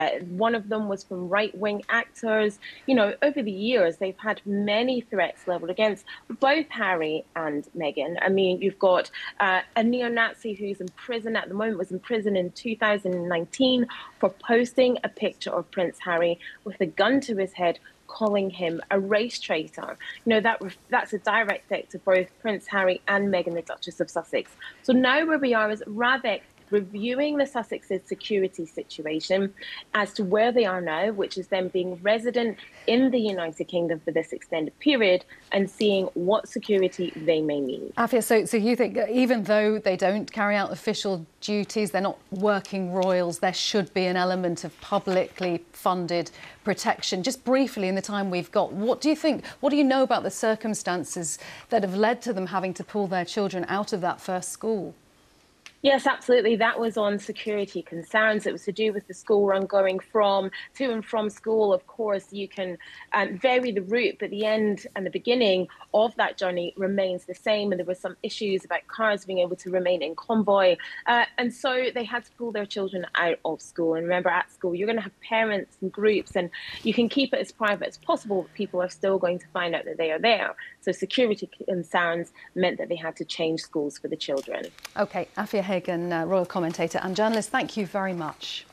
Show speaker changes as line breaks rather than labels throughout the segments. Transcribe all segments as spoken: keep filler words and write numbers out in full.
One of them was from right-wing actors. You know, over the years, they've had many threats leveled against both Harry and Meghan. I mean, you've got uh, a neo-Nazi who's in prison at the moment, was in prison in two thousand nineteen for posting a picture of Prince Harry with a gun to his head, calling him a race traitor. You know, that that's a direct hit to both Prince Harry and Meghan, the Duchess of Sussex. So now where we are is Radek reviewing the Sussex's security situation as to where they are now, which is them being resident in the United Kingdom for this extended period and seeing what security they may need.
Afia, so, so you think even though they don't carry out official duties, they're not working royals, there should be an element of publicly funded protection. Just briefly, in the time we've got, what do you think, what do you know about the circumstances that have led to them having to pull their children out of that first school?
Yes, absolutely. That was on security concerns. It was to do with the school run going from to and from school. Of course, you can um, vary the route, but the end and the beginning of that journey remains the same. And there were some issues about cars being able to remain in convoy. Uh, and so they had to pull their children out of school. And remember, at school, you're going to have parents and groups, and you can keep it as private as possible, but people are still going to find out that they are there. So security concerns meant that they had to change schools for the children.
OK, Afia Hagan, uh, royal commentator and journalist, thank you very much.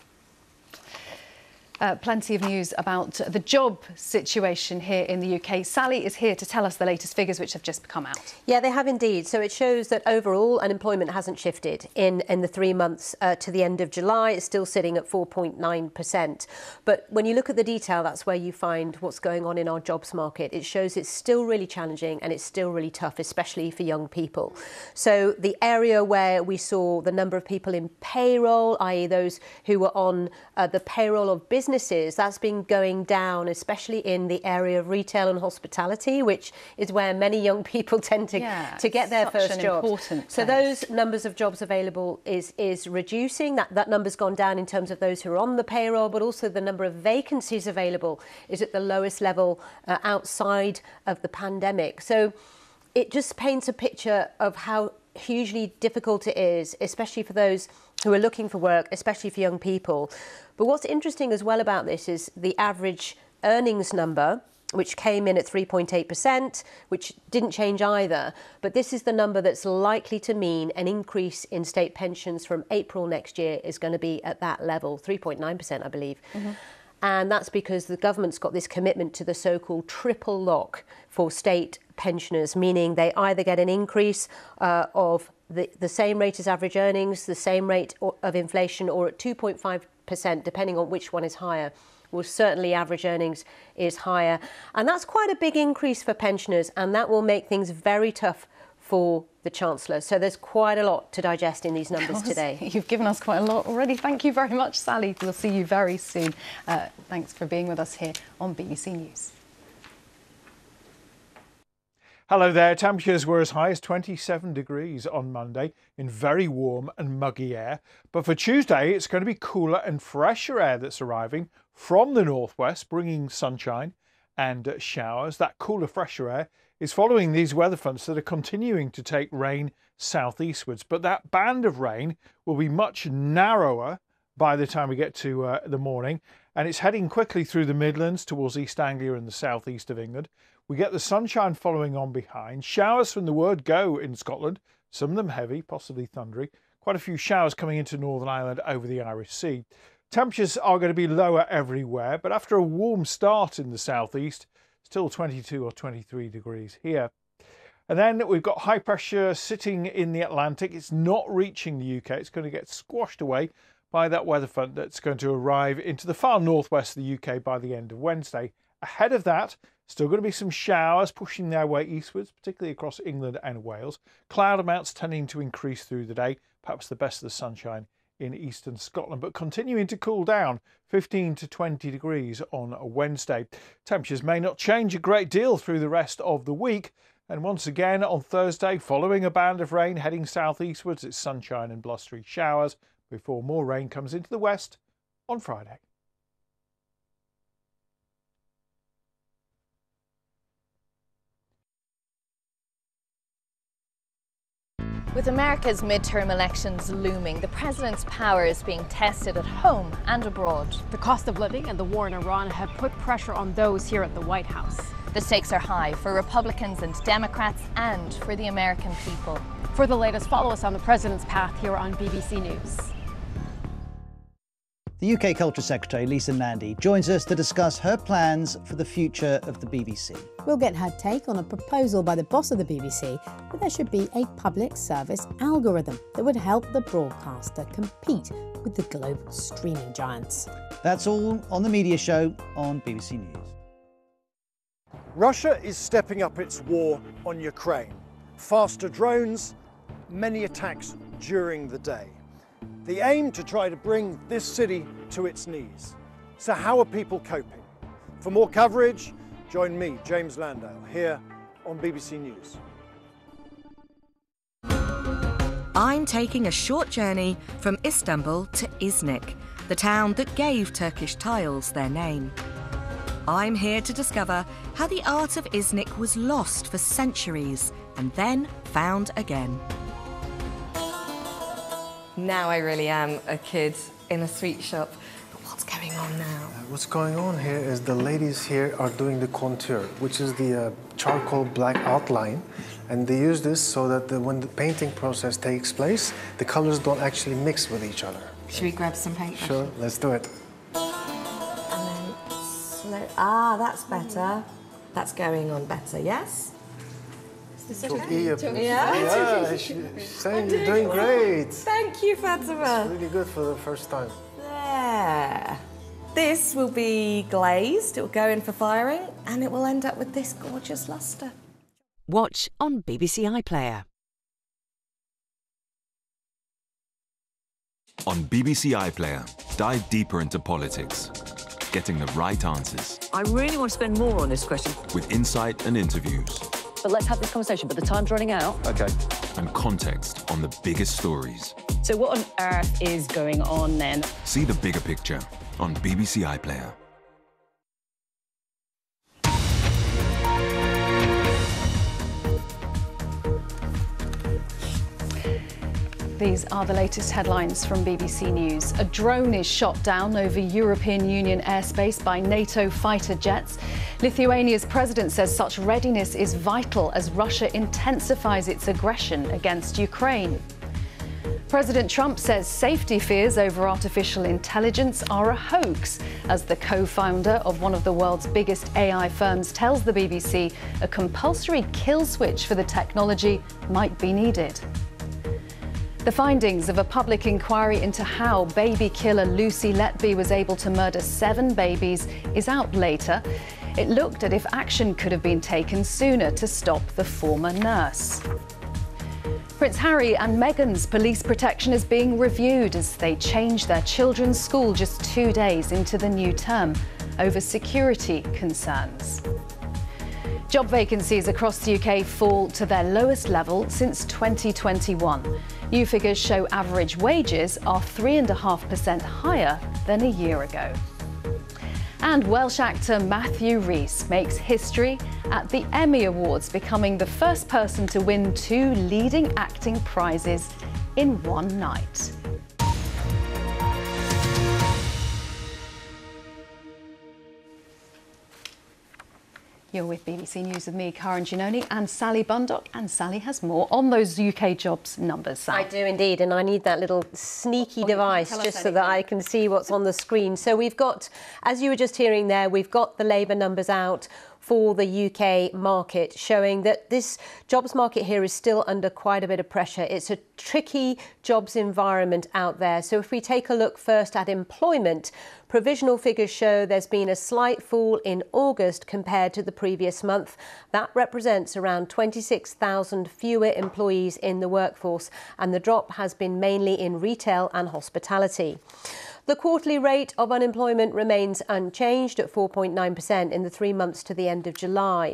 Uh, plenty of news about the job situation here in the U K. Sally is here to tell us the latest figures which have just come out.
Yeah, they have indeed. So it shows that overall unemployment hasn't shifted in, in the three months uh, to the end of July. It's still sitting at four point nine percent. But when you look at the detail, that's where you find what's going on in our jobs market. It shows it's still really challenging and it's still really tough, especially for young people. So the area where we saw the number of people in payroll, that is those who were on uh, the payroll of business Businesses, that's been going down, especially in the area of retail and hospitality, which is where many young people tend to,
yeah,
to get their first job. So those numbers of jobs available is, is reducing. That, that number's gone down in terms of those who are on the payroll, but also the number of vacancies available is at the lowest level uh, outside of the pandemic. So it just paints a picture of how hugely difficult it is, especially for those who are looking for work, especially for young people. But what's interesting as well about this is the average earnings number, which came in at three point eight percent, which didn't change either. But this is the number that's likely to mean an increase in state pensions from April next year is going to be at that level, three point nine percent, I believe. Mm-hmm. And that's because the government's got this commitment to the so-called triple lock for state pensioners, meaning they either get an increase uh, of the, the same rate as average earnings, the same rate of inflation, or at two point five percent, depending on which one is higher. Well, certainly average earnings is higher. And that's quite a big increase for pensioners, and that will make things very tough for the Chancellor. So there's quite a lot to digest in these numbers today.
You've given us quite a lot already. Thank you very much, Sally. We'll see you very soon. Uh, thanks for being with us here on B B C News.
Hello there. Temperatures were as high as twenty-seven degrees on Monday in very warm and muggy air. But for Tuesday, it's going to be cooler and fresher air that's arriving from the northwest, bringing sunshine and showers. That cooler, fresher air is following these weather fronts that are continuing to take rain southeastwards. But that band of rain will be much narrower by the time we get to uh, the morning. And it's heading quickly through the Midlands towards East Anglia and the southeast of England. We get the sunshine following on behind. Showers from the word go in Scotland, some of them heavy, possibly thundery. Quite a few showers coming into Northern Ireland over the Irish Sea. Temperatures are going to be lower everywhere, but after a warm start in the southeast, still twenty-two or twenty-three degrees here. And then we've got high pressure sitting in the Atlantic. It's not reaching the U K. It's going to get squashed away by that weather front that's going to arrive into the far northwest of the U K by the end of Wednesday. Ahead of that, still going to be some showers pushing their way eastwards, particularly across England and Wales. Cloud amounts tending to increase through the day, perhaps the best of the sunshine in eastern Scotland, but continuing to cool down, fifteen to twenty degrees on a Wednesday. Temperatures may not change a great deal through the rest of the week. And once again on Thursday, following a band of rain heading southeastwards, it's sunshine and blustery showers before more rain comes into the west on Friday.
With America's midterm elections looming, the president's power is being tested at home and abroad.
The cost of living and the war in Iran have put pressure on those here at the White House.
The stakes are high for Republicans and Democrats and for the American people.
For the latest, follow us on the president's path here on B B C News.
The U K Culture Secretary, Lisa Nandy, joins us to discuss her plans for the future of the B B C.
We'll get her take on a proposal by the boss of the B B C that there should be a public service algorithm that would help the broadcaster compete with the global streaming giants.
That's all on The Media Show on B B C News.
Russia is stepping up its war on Ukraine. Faster drones, many attacks during the day. The aim to try to bring this city to its knees. So how are people coping? For more coverage, join me, James Landale, here on B B C News.
I'm taking a short journey from Istanbul to Iznik, the town that gave Turkish tiles their name. I'm here to discover how the art of Iznik was lost for centuries and then found again.
Now I really am a kid in a sweet shop. But what's going on now?
Uh, what's going on here is the ladies here are doing the contour, which is the uh, charcoal black outline. And they use this so that the, when the painting process takes place, the colors don't actually mix with each other.
Should we grab some paint?
Sure, let's do it.
And then slow. Ah, that's better. That's going on better, yes? Is this okay?
Yeah, yeah, she's saying you're doing great.
Thank you, Fatima.
It's really good for the first time.
There. This will be glazed, it will go in for firing, and it will end up with this gorgeous lustre.
Watch on B B C iPlayer.
On B B C iPlayer, dive deeper into politics, getting the right answers.
I really want to spend more on this question.
With insight and interviews.
But let's have this conversation, but the time's running out.
Okay. And context on the biggest stories.
So what on earth is going on then?
See the bigger picture on B B C iPlayer.
These are the latest headlines from B B C News. A drone is shot down over European Union airspace by NATO fighter jets. Lithuania's president says such readiness is vital as Russia intensifies its aggression against Ukraine. President Trump says safety fears over artificial intelligence are a hoax, as the co-founder of one of the world's biggest A I firms tells the B B C a compulsory kill switch for the technology might be needed. The findings of a public inquiry into how baby killer Lucy Letby was able to murder seven babies is out later. It looked at if action could have been taken sooner to stop the former nurse. Prince Harry and Meghan's police protection is being reviewed as they change their children's school just two days into the new term over security concerns. Job vacancies across the U K fall to their lowest level since twenty twenty-one. New figures show average wages are three point five percent higher than a year ago. And Welsh actor Matthew Rhys makes history at the Emmy Awards, becoming the first person to win two leading acting prizes in one night. You're with B B C News with me, Karen Giannoni, and Sally Bundock. And Sally has more on those U K jobs numbers, Sally.
I do indeed, and I need that little sneaky oh, device just so that I can see what's on the screen. So we've got, as you were just hearing there, we've got the labour numbers out for the U K market, showing that this jobs market here is still under quite a bit of pressure. It's a tricky jobs environment out there. So if we take a look first at employment, provisional figures show there's been a slight fall in August compared to the previous month. That represents around twenty-six thousand fewer employees in the workforce, and the drop has been mainly in retail and hospitality. The quarterly rate of unemployment remains unchanged at four point nine percent in the three months to the end of July.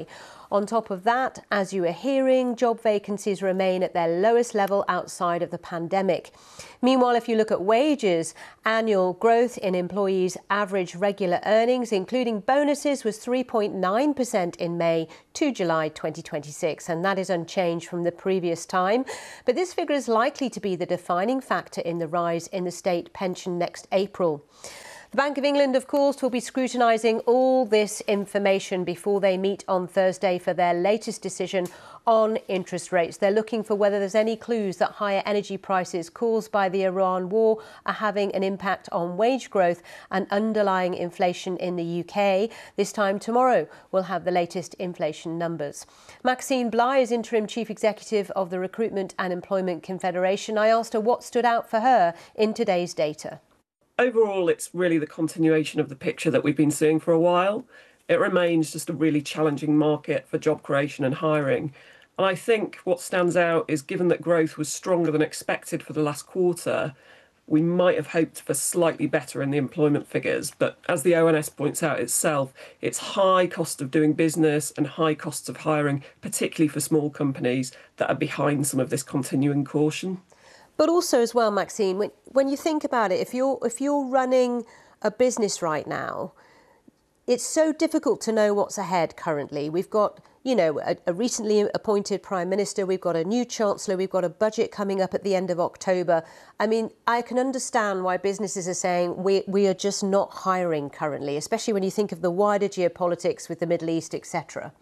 On top of that, as you are hearing, job vacancies remain at their lowest level outside of the pandemic. Meanwhile, if you look at wages, annual growth in employees' average regular earnings, including bonuses, was three point nine percent in May to July twenty twenty-six, and that is unchanged from the previous time. But this figure is likely to be the defining factor in the rise in the state pension next April. The Bank of England, of course, will be scrutinising all this information before they meet on Thursday for their latest decision on interest rates. They're looking for whether there's any clues that higher energy prices caused by the Iran war are having an impact on wage growth and underlying inflation in the U K. This time tomorrow, we'll have the latest inflation numbers. Maxine Bligh is Interim Chief Executive of the Recruitment and Employment Confederation. I asked her what stood out for her in today's data.
Overall, it's really the continuation of the picture that we've been seeing for a while. It remains just a really challenging market for job creation and hiring. And I think what stands out is, given that growth was stronger than expected for the last quarter, we might have hoped for slightly better in the employment figures. But as the O N S points out itself, it's high cost of doing business and high costs of hiring, particularly for small companies, that are behind some of this continuing caution.
But also as well, Maxine, when, when you think about it, if you're if you're running a business right now, it's so difficult to know what's ahead currently. We've got, you know, a, a recently appointed Prime Minister, we've got a new Chancellor, we've got a budget coming up at the end of October. I mean, I can understand why businesses are saying we, we are just not hiring currently, especially when you think of the wider geopolitics with the Middle East, et cetera.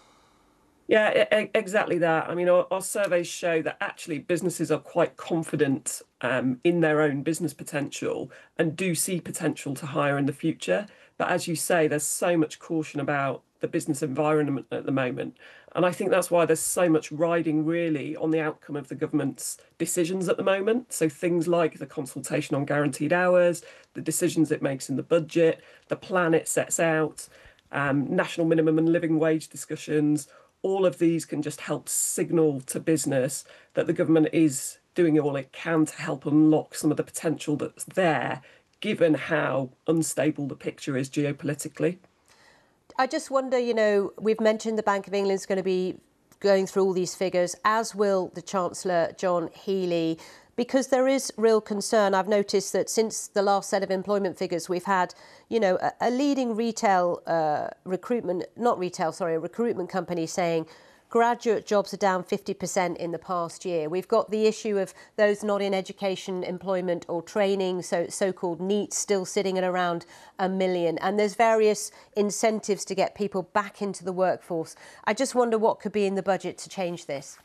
Yeah, exactly that. I mean, our, our surveys show that actually businesses are quite confident um, in their own business potential and do see potential to hire in the future. But as you say, there's so much caution about the business environment at the moment. And I think that's why there's so much riding really on the outcome of the government's decisions at the moment. So things like the consultation on guaranteed hours, the decisions it makes in the budget, the plan it sets out, um, national minimum and living wage discussions. All of these can just help signal to business that the government is doing all it can to help unlock some of the potential that's there, given how unstable the picture is geopolitically.
I just wonder, you know, we've mentioned the Bank of England is going to be going through all these figures, as will the Chancellor, John Healey, because there is real concern. I've noticed that since the last set of employment figures, we've had, you know, a, a leading retail uh, recruitment, not retail, sorry, a recruitment company saying graduate jobs are down fifty percent in the past year. We've got the issue of those not in education, employment or training, so so-called NEETs, still sitting at around a million. And there's various incentives to get people back into the workforce. I just wonder what could be in the budget to change this.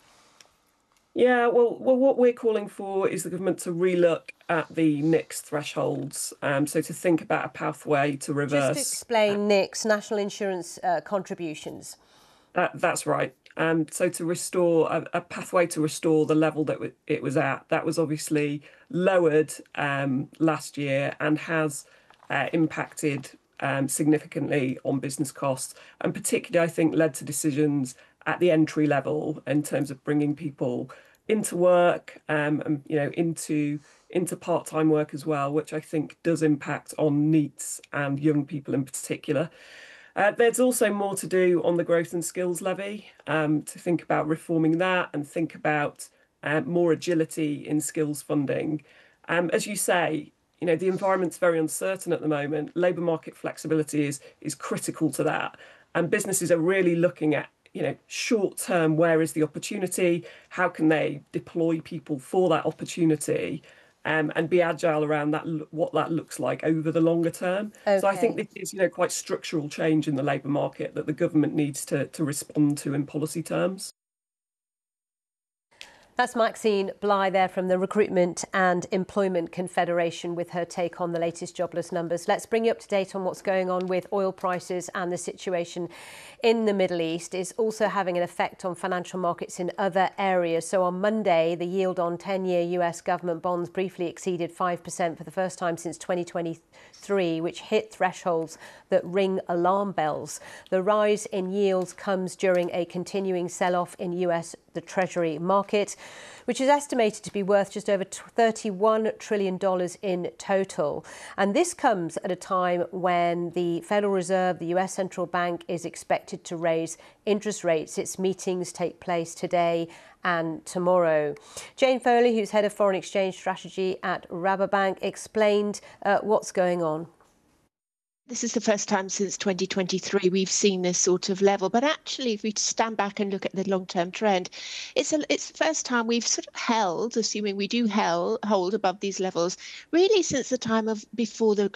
Yeah, well, well, what we're calling for is the government to relook at the N I C S thresholds, um, so to think about a pathway to reverse.
Just to explain N I C S, National Insurance uh, Contributions.
Uh, that's right. Um, so to restore a, a pathway to restore the level that it was at. That was obviously lowered um, last year and has uh, impacted um, significantly on business costs, and particularly, I think, led to decisions at the entry level in terms of bringing people into work um, and, you know, into into part-time work as well, which I think does impact on NEETs and young people in particular. Uh, there's also more to do on the growth and skills levy, um, to think about reforming that and think about uh, more agility in skills funding. Um, as you say, you know, the environment's very uncertain at the moment. Labour market flexibility is is critical to that, and businesses are really looking at, you know, short term, where is the opportunity? How can they deploy people for that opportunity, um, and be agile around that, what that looks like over the longer term? Okay. So I think this is, you know, quite structural change in the labour market that the government needs to, to respond to in policy terms.
That's Maxine Bligh there from the Recruitment and Employment Confederation with her take on the latest jobless numbers. Let's bring you up to date on what's going on with oil prices, and the situation in the Middle East is also having an effect on financial markets in other areas. So on Monday, the yield on ten-year U S government bonds briefly exceeded five percent for the first time since twenty twenty-three, which hit thresholds that ring alarm bells. The rise in yields comes during a continuing sell-off in U S the Treasury market. which is estimated to be worth just over thirty-one trillion dollars in total. And this comes at a time when the Federal Reserve, the U S Central Bank, is expected to raise interest rates. Its meetings take place today and tomorrow. Jane Foley, who's head of foreign exchange strategy at Rabobank, explained uh, what's going on.
This is the first time since twenty twenty-three we've seen this sort of level. But actually, if we stand back and look at the long-term trend, it's a, it's the first time we've sort of held, assuming we do held, hold above these levels, really since the time of before the